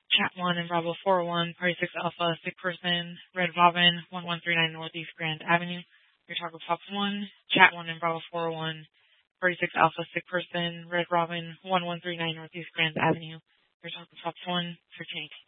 Chat 1 and Bravo 401, Party 6 Alpha, Sick Person, Red Robin, 1139 Northeast Grand Avenue. Your target Fox 1, Chat 1 and Bravo 401, Party 6 Alpha, Sick Person, Red Robin, 1139 Northeast Grand Avenue. Your target Fox 1 for change.